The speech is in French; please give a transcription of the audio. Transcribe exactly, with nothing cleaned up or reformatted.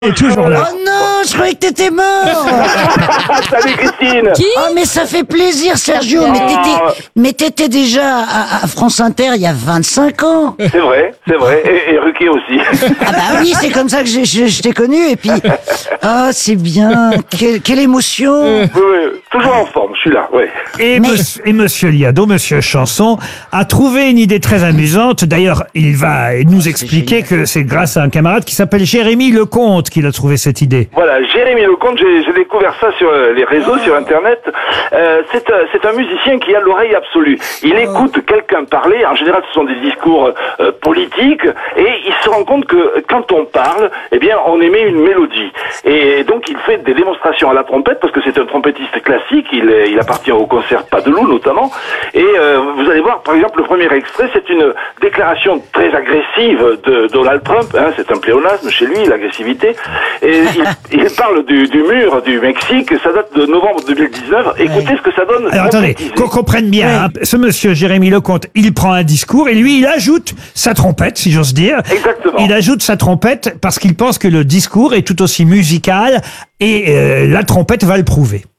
est toujours là. Oh non, je croyais que t'étais mort. Salut Christine. Qui Oh mais ça fait plaisir Sergio, mais t'étais, mais t'étais déjà à, à France Inter il y a vingt-cinq ans. C'est vrai, c'est vrai. Et, et Ruquier aussi. Ah bah oui, c'est comme ça que je, je, je t'ai connu et puis... Oh, c'est bien, quelle, quelle émotion. Oui, oui, toujours en forme, je suis là, ouais. Et, Mais- monsieur, et monsieur Liado, monsieur Chanson, a trouvé une idée très amusante. D'ailleurs, il va nous expliquer que c'est grâce à un camarade qui s'appelle Jérémy Lecomte qu'il a trouvé cette idée. Voilà, Jérémy Lecomte, j'ai j'ai découvert ça sur euh, les réseaux, sur Internet. Euh, c'est un, c'est un musicien qui a l'oreille absolue. Il écoute quelqu'un parler, en général ce sont des discours euh, politiques, et il se rend compte que quand on parle, eh bien on émet une mélodie. Et donc il fait des démonstrations à la trompette, parce que c'est un trompettiste classique, il, est- il appartient au concert Padelou notamment, et euh, vous allez voir par exemple le premier extrait, c'est une déclaration très agressive de Donald Trump, hein, c'est un pléonasme chez lui, l'agressivité, et il, il parle du, du mur du Mexique, ça date de novembre deux mille dix-neuf, écoutez ce que ça donne. Alors attendez, concrétisé. qu'on comprenne bien, hein, ce monsieur Jérémy Lecomte, il prend un discours et lui, il ajoute sa trompette, si j'ose dire. Exactement. Il ajoute sa trompette parce qu'il pense que le discours est tout aussi musical et euh, la trompette va le prouver.